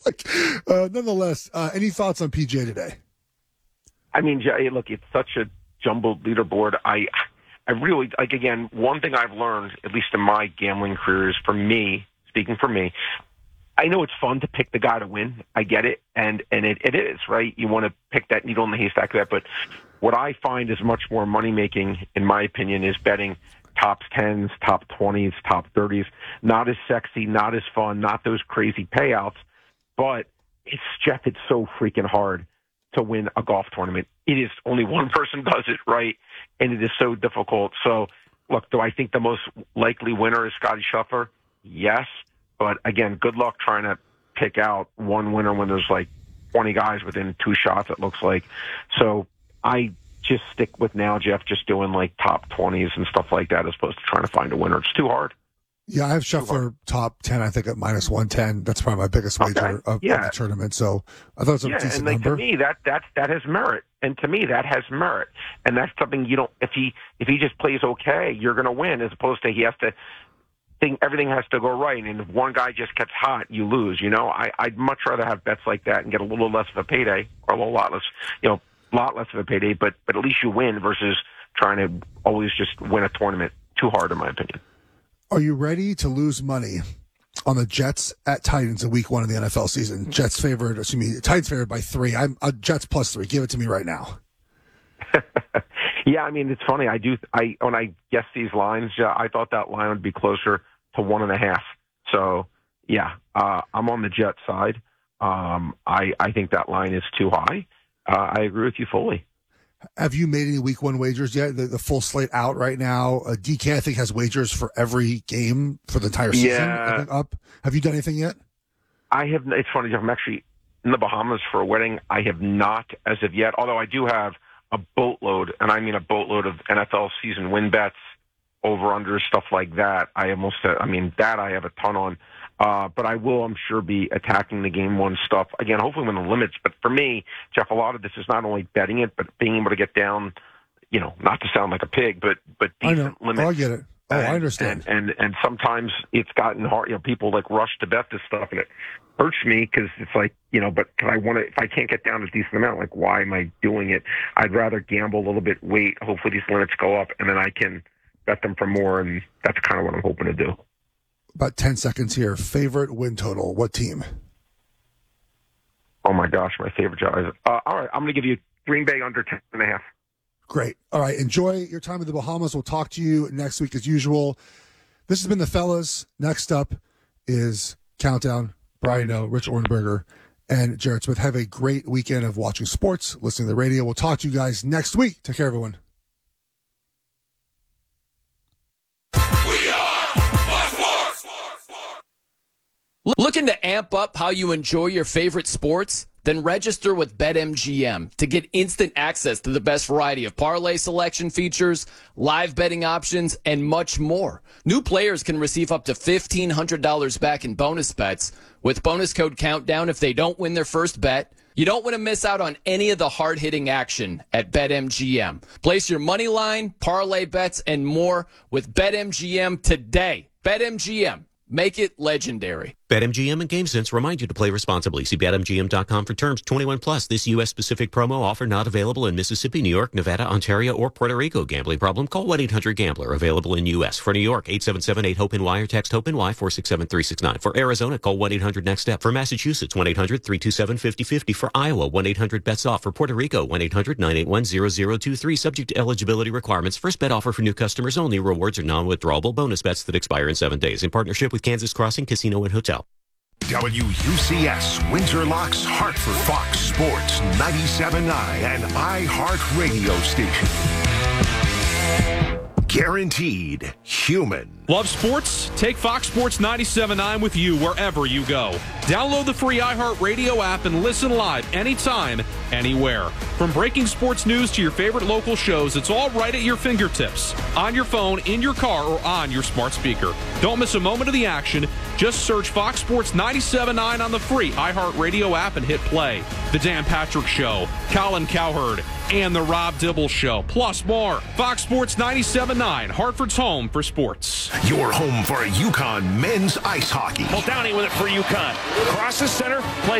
Nonetheless, any thoughts on PGA today? I mean, look, it's such a jumbled leaderboard. I really, like, again, one thing I've learned, at least in my gambling career, is speaking for me, I know it's fun to pick the guy to win. I get it. And it is, right? You want to pick that needle in the haystack of that. But what I find is much more money-making, in my opinion, is betting top 10s, top 20s, top 30s. Not as sexy, not as fun, not those crazy payouts. But it's so freaking hard to win a golf tournament. It is only one person does it, right? And it is so difficult. So, look, do I think the most likely winner is Scottie Scheffler? Yes. But, again, good luck trying to pick out one winner when there's, like, 20 guys within 2 shots, it looks like. So I just stick with now, Jeff, just doing, like, top 20s and stuff like that as opposed to trying to find a winner. It's too hard. Yeah, I have Scheffler top 10, I think, at minus 110. That's probably my biggest wager of the tournament. So I thought it was a decent number. To me, that has merit. And to me, that has merit. And that's something you don't, if he just plays okay, you're going to win, as opposed to he has to think everything has to go right. And if one guy just gets hot, you lose. You know, I'd much rather have bets like that and get a little less of a payday, or a lot less of a payday, but at least you win versus trying to always just win a tournament. Too hard, in my opinion. Are you ready to lose money on the Jets at Titans in week 1 of the NFL season? Titans favored by 3. I'm Jets plus 3. Give it to me right now. Yeah, I mean, it's funny. When I guess these lines, I thought that line would be closer to 1.5. So, yeah, I'm on the Jets side. I think that line is too high. I agree with you fully. Have you made any week 1 wagers yet? The full slate out right now. DK, I think, has wagers for every game for the entire season. Yeah. I think up. Have you done anything yet? I have. It's funny, Jeff. I'm actually in the Bahamas for a wedding. I have not as of yet, although I do have a boatload, and I mean a boatload of NFL season win bets, over-under, stuff like that. I have a ton on. But I will, I'm sure, be attacking the game 1 stuff. Again, hopefully within the limits. But for me, Jeff, a lot of this is not only betting it, but being able to get down, not to sound like a pig, but decent limits. Oh, I get it. I understand. And sometimes it's gotten hard. People like rush to bet this stuff, and it hurts me because it's like, but if I can't get down a decent amount, like, why am I doing it? I'd rather gamble a little bit, wait, hopefully these limits go up, and then I can bet them for more, and that's kind of what I'm hoping to do. About 10 seconds here. Favorite win total. What team? Oh, my gosh, my favorite job. All right, I'm going to give you Green Bay under 10.5. Great. All right, enjoy your time in the Bahamas. We'll talk to you next week as usual. This has been the fellas. Next up is Countdown. Brian O, Rich Orenberger, and Jared Smith. Have a great weekend of watching sports, listening to the radio. We'll talk to you guys next week. Take care, everyone. Looking to amp up how you enjoy your favorite sports? Then register with BetMGM to get instant access to the best variety of parlay selection features, live betting options, and much more. New players can receive up to $1,500 back in bonus bets with bonus code Countdown if they don't win their first bet. You don't want to miss out on any of the hard-hitting action at BetMGM. Place your money line, parlay bets, and more with BetMGM today. BetMGM. Make it legendary. BetMGM and GameSense remind you to play responsibly. See BetMGM.com for terms. 21 plus. This U.S.-specific promo offer not available in Mississippi, New York, Nevada, Ontario, or Puerto Rico. Gambling problem? Call 1-800-GAMBLER. Available in U.S. For New York, 877-8-HOPE-NY or text HOPE-NY 467-369. For Arizona, call 1-800-NEXT-STEP. For Massachusetts, 1-800-327-5050. For Iowa, 1-800-BETS-OFF. For Puerto Rico, 1-800-981-0023. Subject to eligibility requirements. First bet offer for new customers only. Rewards are non-withdrawable bonus bets that expire in 7 days. In partnership with Kansas Crossing Casino and Hotel. WUCS Windsor Locks Hartford, Fox Sports 97.9 and iHeart Radio Station. Guaranteed human. Love sports? Take Fox Sports 97.9 with you wherever you go. Download the free iHeart Radio app and listen live anytime, anywhere. From breaking sports news to your favorite local shows, it's all right at your fingertips. On your phone, in your car, or on your smart speaker. Don't miss a moment of the action. Just search Fox Sports 97.9 on the free iHeart Radio app and hit play. The Dan Patrick Show, Colin Cowherd, and The Rob Dibble Show, plus more. Fox Sports 97.9, Hartford's home for sports. Your home for UConn men's ice hockey. Downey with it for UConn. Crosses center, play